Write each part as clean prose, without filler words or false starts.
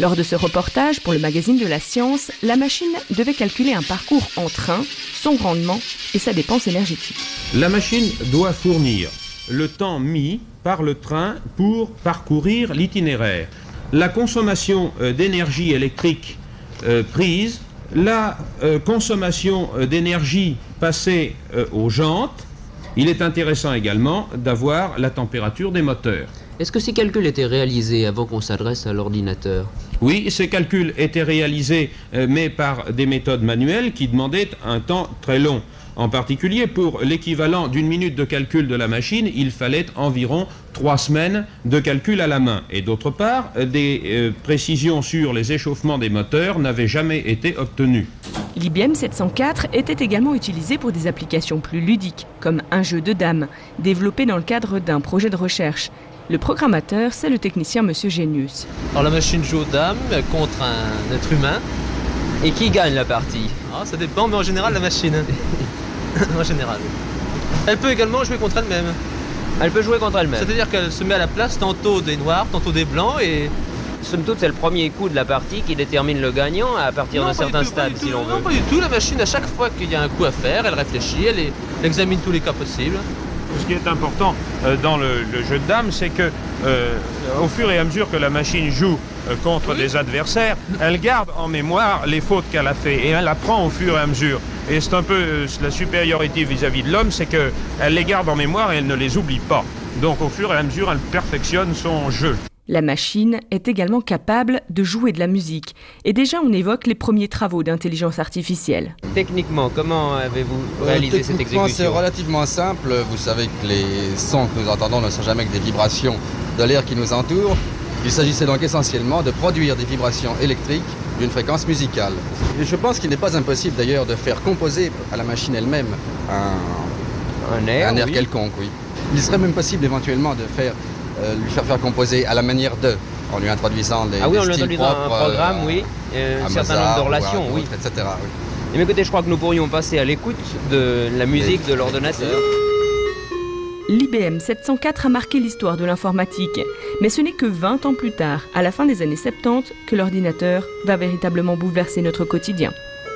Lors de ce reportage pour le magazine de la science, la machine devait calculer un parcours en train, son rendement et sa dépense énergétique. La machine doit fournir le temps mis par le train pour parcourir l'itinéraire, la consommation d'énergie électrique prise, la consommation d'énergie passée aux jantes. Il est intéressant également d'avoir la température des moteurs. Est-ce que ces calculs étaient réalisés avant qu'on s'adresse à l'ordinateur ? Oui, ces calculs étaient réalisés, mais par des méthodes manuelles qui demandaient un temps très long. En particulier, pour l'équivalent d'une minute de calcul de la machine, il fallait environ 3 semaines de calcul à la main. Et d'autre part, des précisions sur les échauffements des moteurs n'avaient jamais été obtenues. L'IBM 704 était également utilisé pour des applications plus ludiques, comme un jeu de dames, développé dans le cadre d'un projet de recherche. Le programmateur, c'est le technicien Monsieur Génius. Alors la machine joue aux dames contre un être humain. Et qui gagne la partie ? Ça dépend, mais en général la machine. En général. Elle peut également jouer contre elle-même. Elle peut jouer contre elle-même. C'est-à-dire qu'elle se met à la place tantôt des noirs, tantôt des blancs et... Somme toute, c'est le premier coup de la partie qui détermine le gagnant à partir d'un certain stade, si l'on veut. Non, pas du tout. La machine, à chaque fois qu'il y a un coup à faire, elle réfléchit, elle examine tous les cas possibles. Ce qui est important dans le jeu de dames, c'est que au fur et à mesure que la machine joue contre des adversaires, elle garde en mémoire les fautes qu'elle a fait et elle apprend au fur et à mesure. Et c'est un peu la supériorité vis-à-vis de l'homme, c'est qu'elle les garde en mémoire et elle ne les oublie pas. Donc au fur et à mesure, elle perfectionne son jeu. La machine est également capable de jouer de la musique. Et déjà, on évoque les premiers travaux d'intelligence artificielle. Techniquement, comment avez-vous réalisé cette exécution ? C'est relativement simple. Vous savez que les sons que nous entendons ne sont jamais que des vibrations de l'air qui nous entoure. Il s'agissait donc essentiellement de produire des vibrations électriques d'une fréquence musicale. Et je pense qu'il n'est pas impossible d'ailleurs de faire composer à la machine elle-même un air oui. Quelconque. Oui. Il serait même possible éventuellement de lui faire composer à la manière de, en lui introduisant des en lui styles introduisant propres, un programme, oui, un certain nombre de relations, oui. Etc. Oui. Et mais écoutez, je crois que nous pourrions passer à l'écoute de la musique de l'ordinateur. L'IBM 704 a marqué l'histoire de l'informatique. Mais ce n'est que 20 ans plus tard, à la fin des années 70, que l'ordinateur va véritablement bouleverser notre quotidien.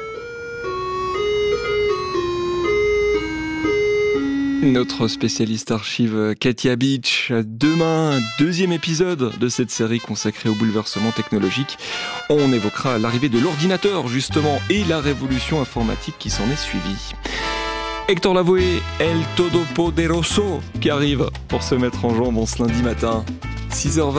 Notre spécialiste archive Katia Beach. Demain, deuxième épisode de cette série consacrée au bouleversement technologique. On évoquera l'arrivée de l'ordinateur justement et la révolution informatique qui s'en est suivie. Hector Lavoe, El Todopoderoso, qui arrive pour se mettre en jambe en ce lundi matin. 6h20.